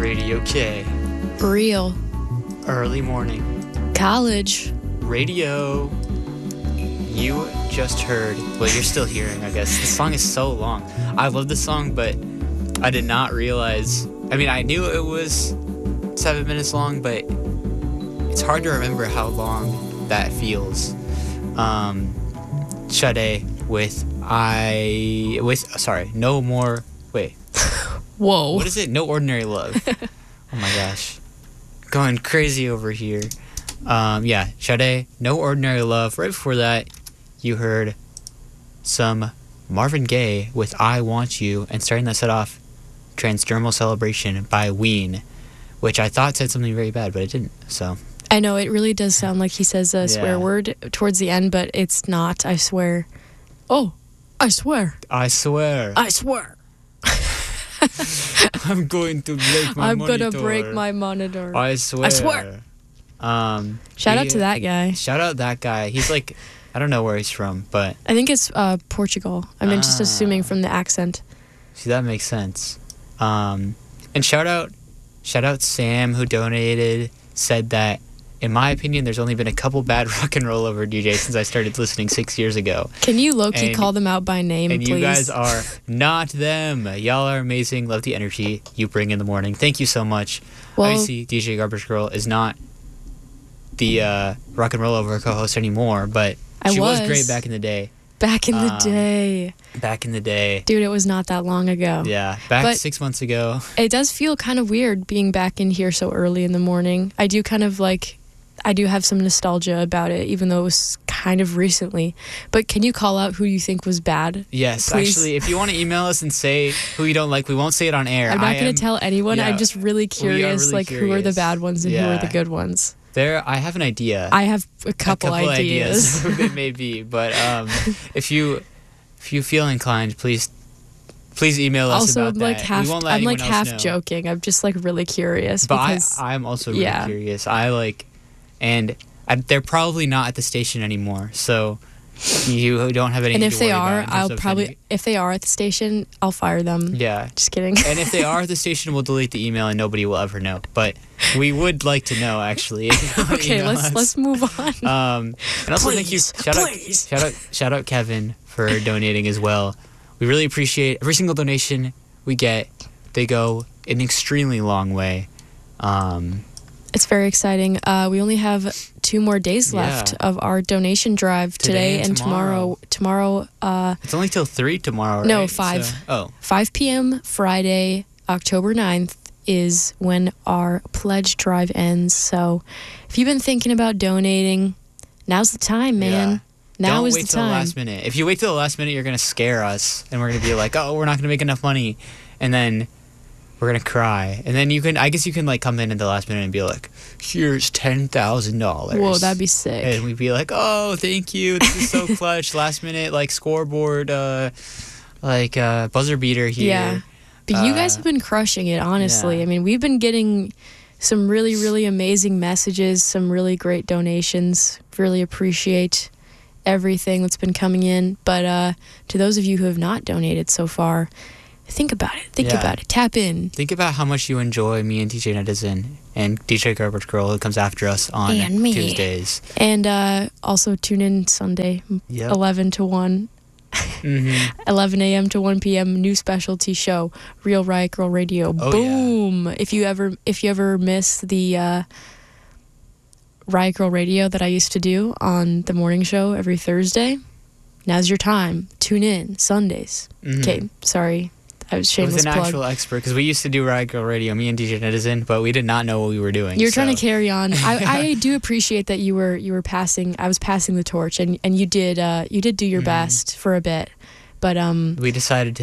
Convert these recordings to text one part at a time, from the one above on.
Radio K. Real. Early morning. College. Radio. You just heard, well, you're still hearing, I guess. The song is so long. I love the song, but I did not realize. I mean, I knew it was 7 minutes long, but it's hard to remember how long that feels. Sade with No More. Wait. Whoa. What is it? No Ordinary Love. Oh my gosh. Going crazy over here. Yeah, Sade, No Ordinary Love. Right before that, you heard some Marvin Gaye with I Want You, and starting that set off, Transdermal Celebration by Ween, which I thought said something very bad, but it didn't, so. I know, it really does sound like he says a swear word towards the end, but it's not, I swear. Oh, I swear. I swear. I swear. I'm going to break my monitor. I'm gonna break my monitor. I swear. I swear. Shout out to that guy. Shout out that guy. He's like, I don't know where he's from, but I think it's Portugal. I mean, just assuming from the accent. See, that makes sense. And shout out Sam, who donated, said that, in my opinion, there's only been a couple bad rock and roll over DJs since I started listening 6 years ago. Can you low-key call them out by name, and please? And you guys are not them. Y'all are amazing. Love the energy you bring in the morning. Thank you so much. Well, obviously, DJ Garbage Girl is not the rock and roll over co-host anymore, but she was great back in the day. Back in the day. Back in the day. Dude, it was not that long ago. Yeah, back 6 months ago. It does feel kind of weird being back in here so early in the morning. I do have some nostalgia about it, even though it was kind of recently. But can you call out who you think was bad? Yes, please? Actually, if you want to email us and say who you don't like, we won't say it on air. I'm not going to tell anyone. Yeah, I'm just really curious, curious. Who are the bad ones and who are the good ones. I have an idea. I have a couple ideas. Who it may be, but if you feel inclined, please email us also, about that. I'm like half joking. I'm just like really curious. But I'm also really curious. And they're probably not at the station anymore, so you don't have anything. And if to worry they are, about if they are at the station, I'll fire them. Yeah, just kidding. And if they are at the station, we'll delete the email and nobody will ever know. But we would like to know, actually. Okay, let's move on. And also, thank you. Shout out Kevin for donating as well. We really appreciate every single donation we get. They go an extremely long way. It's very exciting. We only have 2 more days left of our donation drive today and tomorrow. Tomorrow. It's only till 3 tomorrow, right? No, 5. So, 5 p.m. Friday, October 9th is when our pledge drive ends. So if you've been thinking about donating, now's the time, man. Yeah. Now is the time. Don't wait till the last minute. If you wait till the last minute, you're going to scare us. And we're going to be like, oh, we're not going to make enough money. And then we're going to cry. And then I guess you can like come in at the last minute and be like, here's $10,000. Whoa, that'd be sick. And we'd be like, oh, thank you. This is so clutch. Last minute, like scoreboard, buzzer beater here. Yeah. But you guys have been crushing it, honestly. Yeah. I mean, we've been getting some really, really amazing messages, some really great donations. Really appreciate everything that's been coming in. But to those of you who have not donated so far, think about it. Think about it. Tap in. Think about how much you enjoy me and DJ Netizen and DJ Garbage Girl, who comes after us on Tuesdays. And also tune in Sunday, 11 to 1. 11 a.m. to 1 p.m. new specialty show, Real Riot Girl Radio. Oh, boom! Yeah. If you ever miss the Riot Girl Radio that I used to do on the morning show every Thursday, now's your time. Tune in Sundays. Okay, sorry. I was shameless plug. I was an actual expert because we used to do Riot Girl Radio, me and DJ Netizen, but we did not know what we were doing. You're trying to carry on. I do appreciate that you were passing. I was passing the torch, and you did do your best for a bit, but we decided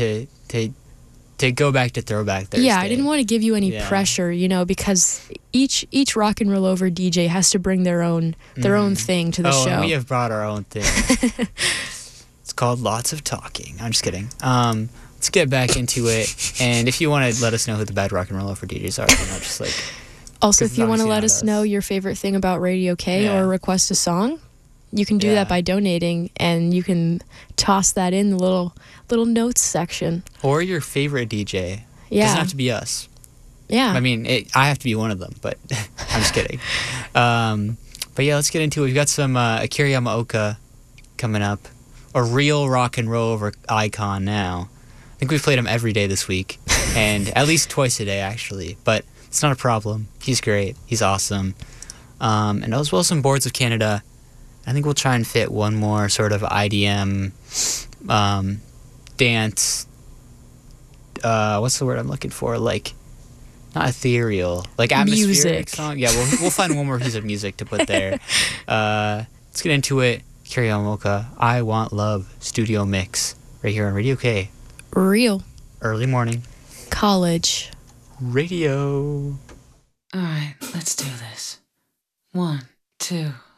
to go back to Throwback Thursday. Yeah, I didn't want to give you any pressure, because each rock and roll over DJ has to bring their own thing to the show. And we have brought our own thing. It's called Lots of Talking. I'm just kidding. Let's get back into it. And if you want to let us know who the bad rock and roll over DJs are, just like. Also, if you want to let us know your favorite thing about Radio K or request a song, you can do that by donating, and you can toss that in the little notes section. Or your favorite DJ. Yeah. It doesn't have to be us. Yeah. I mean, I have to be one of them, but I'm just kidding. But yeah, let's get into it. We've got some Akira Yamaoka coming up. A real rock and roll icon now. I think we've played him every day this week, and at least twice a day, actually. But it's not a problem. He's great. He's awesome. And as well, some Boards of Canada. I think we'll try and fit one more sort of IDM dance. What's the word I'm looking for? Like, not ethereal, like atmospheric music song. Yeah, we'll find one more piece of music to put there. Let's get into it. Akira Yamaoka, I Want Love studio mix right here on Radio K. Real. Early morning. College. Radio. All right, let's do this. 1, 2.